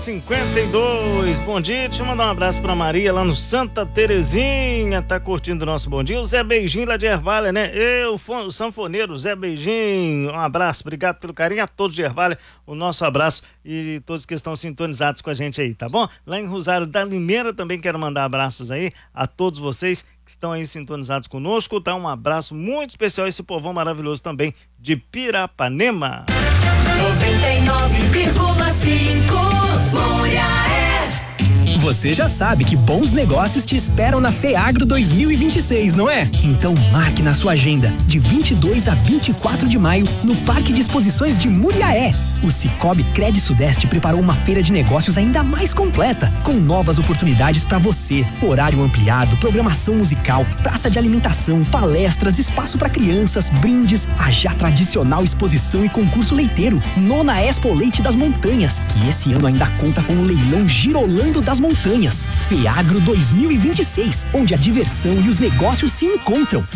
52, bom dia, deixa eu mandar um abraço pra Maria lá no Santa Terezinha, tá curtindo o nosso bom dia, o Zé Beijinho lá de Ervália, né? O sanfoneiro Zé Beijinho, um abraço, obrigado pelo carinho a todos de Ervália, o nosso abraço e todos que estão sintonizados com a gente aí, tá bom? Lá em Rosário da Limeira também quero mandar abraços aí a todos vocês que estão aí sintonizados conosco, tá? Um abraço muito especial a esse povão maravilhoso também de Pirapanema. 99,5 Você já sabe que bons negócios te esperam na FEAGRO 2026, não é? Então marque na sua agenda, de 22 a 24 de maio, no Parque de Exposições de Muriaé. O Cicobi Cred Sudeste preparou uma feira de negócios ainda mais completa, com novas oportunidades para você. Horário ampliado, programação musical, praça de alimentação, palestras, espaço para crianças, brindes, a já tradicional exposição e concurso leiteiro, Nona Expo Leite das Montanhas, que esse ano ainda conta com o leilão Girolando das Montanhas. FEAGRO 2026, onde a diversão e os negócios se encontram.